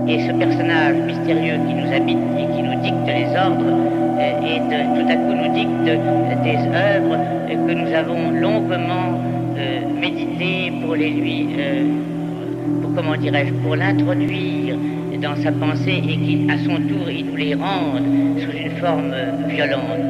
Et ce personnage mystérieux qui nous habite et qui nous dicte les ordres, et tout à coup nous dicte des œuvres que nous avons longuement méditées pour les lui, pour comment dirais-je, pour l'introduire dans sa pensée et qui, à son tour, il nous les rende sous une forme violente.